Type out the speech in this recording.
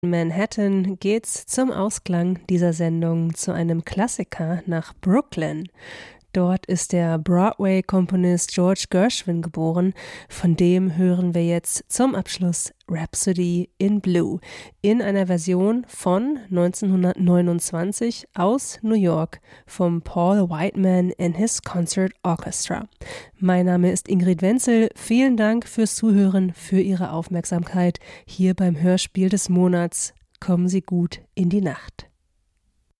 Manhattan geht's zum Ausklang dieser Sendung zu einem Klassiker nach Brooklyn. Dort ist der Broadway-Komponist George Gershwin geboren. Von dem hören wir jetzt zum Abschluss Rhapsody in Blue in einer Version von 1929 aus New York vom Paul Whiteman and His Concert Orchestra. Mein Name ist Ingrid Wenzel. Vielen Dank fürs Zuhören, für Ihre Aufmerksamkeit hier beim Hörspiel des Monats. Kommen Sie gut in die Nacht.